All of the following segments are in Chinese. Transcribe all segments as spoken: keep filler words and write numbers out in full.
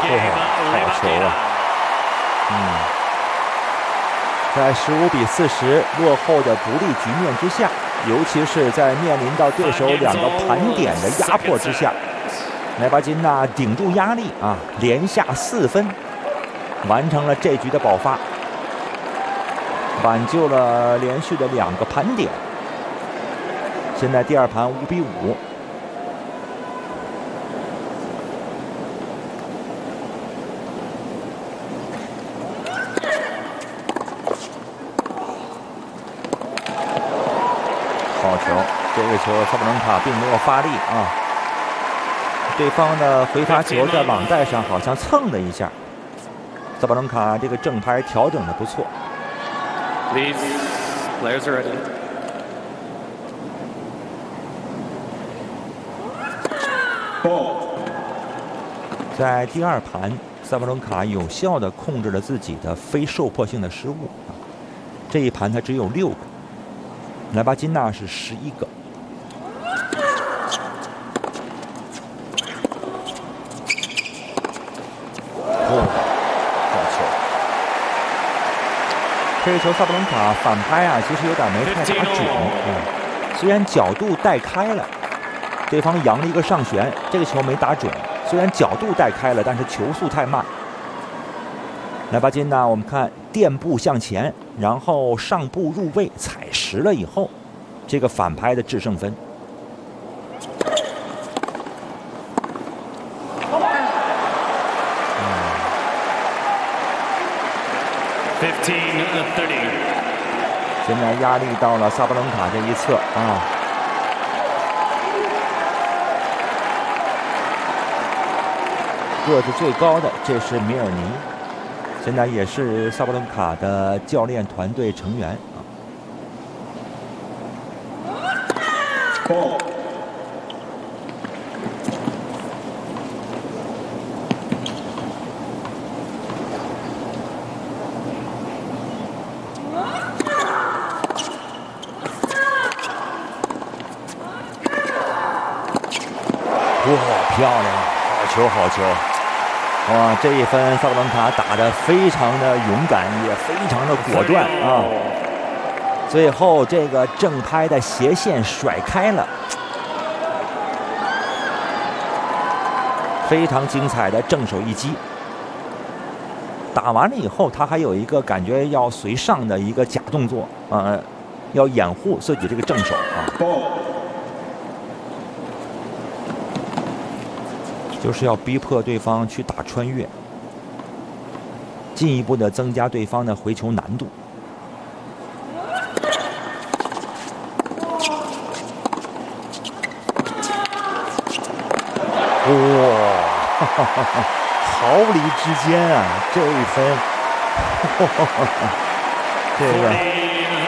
好球啊！嗯，在十五比四十落后的不利局面之下，尤其是在面临到对手两个盘点的压迫之下，莱巴金娜顶住压力啊，连下四分，完成了这局的爆发，挽救了连续的两个盘点。现在第二盘五比五。好球！这个球萨布伦卡并没有发力啊，对方的回发球在网带上好像蹭了一下。萨布伦卡这个正拍调整的不错。 Please, players are ready. 在第二盘，萨布伦卡有效地控制了自己的非受迫性的失误啊。这一盘他只有六个。莱巴金娜是十一个。哦，好球！这个球萨布伦卡反拍啊，其实有点没太打准。嗯，虽然角度带开了，对方扬了一个上旋，这个球没打准。虽然角度带开了，但是球速太慢。莱巴金娜，我们看垫步向前，然后上步入位踩实了以后，这个反拍的制胜分。 fifteen thirty。 现在压力到了萨布伦卡这一侧啊。个子最高的，这是米尔尼，现在也是萨布伦卡的教练团队成员啊。哇，漂亮！好球，好球！哇，这一分萨布伦卡打得非常的勇敢，也非常的果断啊！最后这个正拍的斜线甩开了，非常精彩的正手一击。打完了以后，他还有一个感觉要随上的一个假动作，呃，要掩护自己这个正手啊。就是要逼迫对方去打穿越，进一步的增加对方的回球难度。哇，哈哈哈，毫厘之间啊，这一分，哈哈，这个。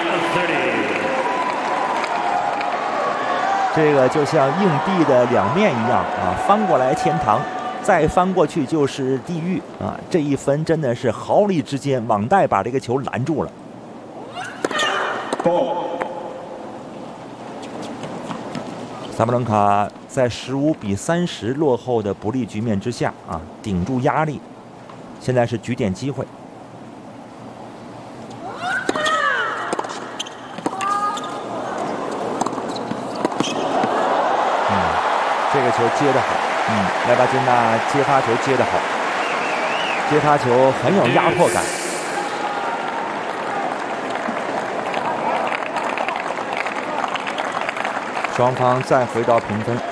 这个就像硬币的两面一样啊，翻过来天堂，再翻过去就是地狱啊！这一分真的是毫厘之间，网带把这个球拦住了。萨布伦卡在十五比三十落后的不利局面之下啊，顶住压力，现在是局点机会。这个球接得好，嗯，莱巴金娜接发球接得好，接发球很有压迫感。双方再回到平分。